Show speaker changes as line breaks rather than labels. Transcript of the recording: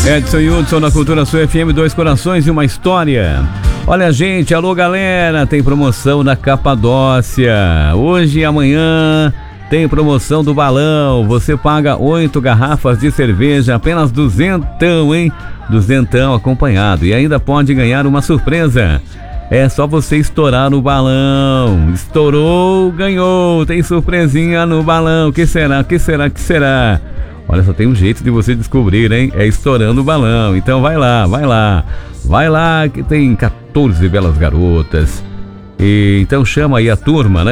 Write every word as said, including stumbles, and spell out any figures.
Edson e Hudson na Cultura Sul F M, dois corações e uma história. Olha, gente, alô galera, tem promoção na Capadócia. Hoje e amanhã tem promoção do balão. Você paga oito garrafas de cerveja, apenas duzentão, hein? Duzentão acompanhado. E ainda pode ganhar uma surpresa. É só você estourar o balão. Estourou, ganhou. Tem surpresinha no balão. Que será? Que será? Que será? Olha, só tem um jeito de você descobrir, hein? É estourando o balão. Então vai lá, vai lá. Vai lá que tem quatorze belas garotas. E então chama aí a turma, né?